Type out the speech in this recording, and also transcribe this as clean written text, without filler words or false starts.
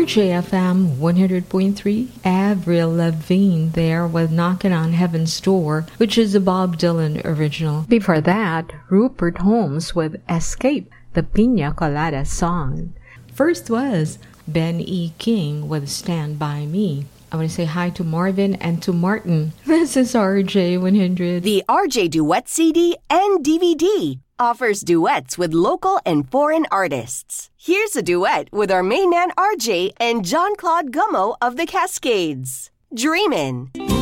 RJFM 100.3. Avril Lavigne there with Knocking on Heaven's Door, which is a Bob Dylan original. Before that, Rupert Holmes with Escape, the Pina Colada song. First was Ben E. King with Stand By Me. I want to say hi to Marvin and to Martin. This is RJ100. The RJ Duet CD and DVD offers duets with local and foreign artists. Here's a duet with our main man RJ and John Claude Gummo of the Cascades. Dreamin'.